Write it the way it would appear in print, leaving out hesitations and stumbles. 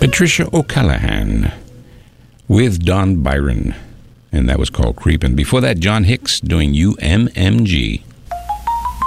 Patricia O'Callaghan with Don Byron, and that was called Creepin'. Before that, John Hicks doing UMMG.